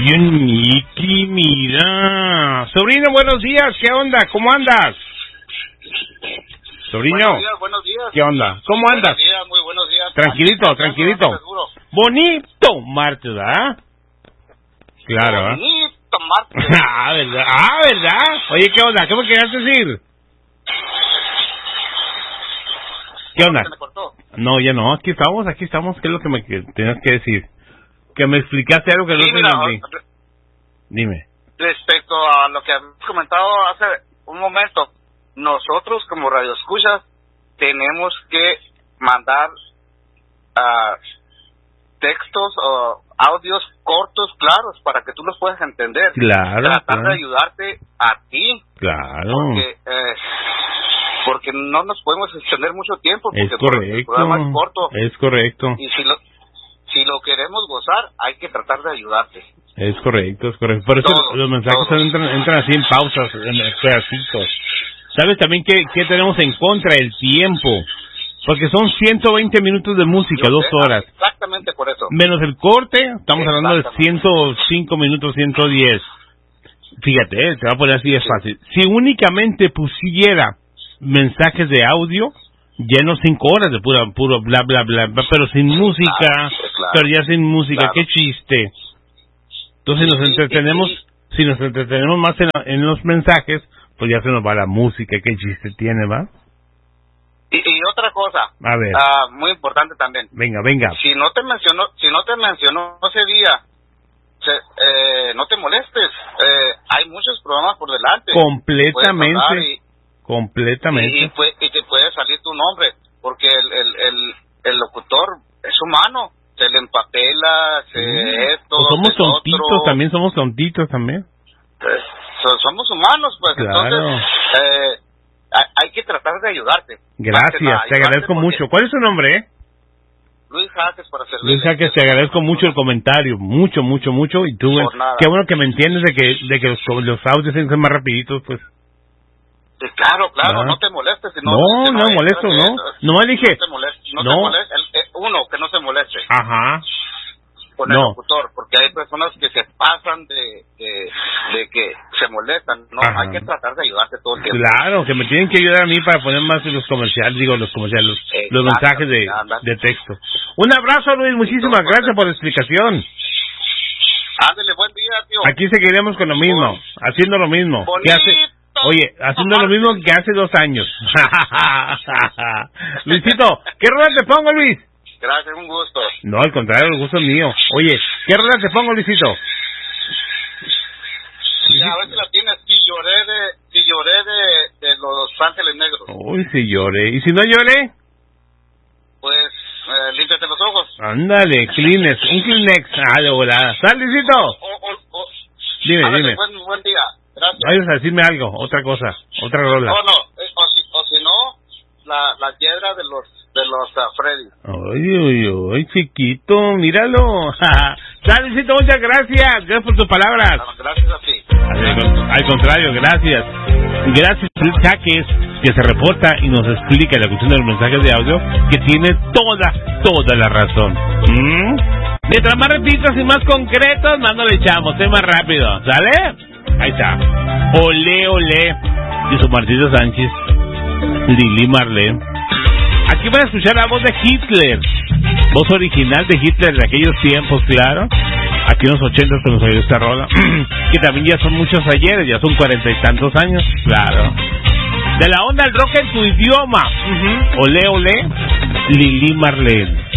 Bien, Miki, mira. Sobrino, buenos días, ¿qué onda? ¿Cómo andas? Sobrino. Buenos días. ¿Qué onda? ¿Cómo andas? Buenos días, muy buenos días. Tranquilito, tranquilito. Bonito martes, ¿verdad? Claro, ¿eh? Bonito martes. ¿Verdad? Oye, ¿qué onda? ¿Qué me querías decir? ¿Qué onda? No, ya no, aquí estamos. ¿Qué es lo que me tenías que decir? Que me explicaste algo que no entendí. Dime. Respecto a lo que has comentado hace un momento, nosotros como radioescuchas tenemos que mandar textos o audios cortos, claros, para que tú los puedas entender. Claro. Tratar de ayudarte a ti. Claro. Porque no nos podemos extender mucho tiempo. Porque es correcto. El programa es corto. Es correcto. Y si lo queremos gozar, hay que tratar de ayudarte. Es correcto. Por eso los mensajes entran así en pausas, en pedacitos. ¿Sabes también qué tenemos en contra? El tiempo. Porque son 120 minutos de música, 2 horas. Exactamente por eso. Menos el corte, estamos hablando de 105 minutos, 110. Fíjate, te va a poner así, es fácil. Si únicamente pusiera mensajes de audio, lleno 5 horas de puro bla, bla, bla, pero sin música, claro. Pero ya sin música, claro. Qué chiste. Entonces si nos entretenemos más en los mensajes, pues ya se nos va la música, qué chiste tiene, ¿va? Y otra cosa, a ver. Muy importante también. Venga. Si no te mencionó ese día, no te molestes. Hay muchos programas por delante. Completamente. Y te puede salir tu nombre, porque el locutor es humano, se le empapela, esto. Pues somos tontitos también. Somos humanos, pues. Claro. Entonces, hay que tratar de ayudarte. Gracias, te agradezco mucho. ¿Cuál es su nombre, Luis Jaques, para servirle. Luis Jaques, te agradezco mucho el comentario, mucho, y tú, qué bueno que me entiendes de que los audios sean más rapiditos, pues. Sí, claro, no te molestes. No molesto, no. Nomás dije. No te moleste. Uno, que no se moleste. Ajá. Con el locutor, porque hay personas que se pasan de que se molestan. No, ajá. Hay que tratar de ayudarte todo el tiempo. Claro, que me tienen que ayudar a mí para poner más los comerciales, los mensajes de texto. Un abrazo, Luis, muchísimas gracias por la explicación. Ándale, buen día, tío. Aquí seguiremos con lo mismo, haciendo lo mismo. Haciendo lo mismo que hace 2 años. Luisito, ¿qué rola te pongo, Luis? Gracias, un gusto. No, al contrario, el gusto es mío. Oye, ¿qué rola te pongo, Luisito? A ver si la tienes. Si lloré de Los Ángeles Negros. Uy, si lloré. ¿Y si no lloré? Pues, límpiate los ojos. Ándale, Kleenex, un Kleenex. De volada. ¿Sal, Luisito? Dime. Buen día. Gracias. Vayas a decirme algo, otra cosa, otra rola. O si no, la piedra de los Freddy. Ay, chiquito, míralo. Sal, Luisito, muchas gracias. Gracias por tus palabras. Gracias a ti. Al contrario, gracias. Gracias, Luis Jaques, que se reporta y nos explica la cuestión de los mensajes de audio, que tiene toda la razón. Mientras más repitas y más concretos, más nos le echamos, es más rápido, ¿sale? Ahí está. Olé, dice Martito Sánchez, Lili Marlene. Aquí van a escuchar la voz de Hitler, voz original de Hitler de aquellos tiempos, claro. Aquí en los 80 se nos oyó esta rola, que también ya son muchos ayeres, ya son 40 y tantos años, claro. De la onda del rock en tu idioma. Olé, Lili Marlene.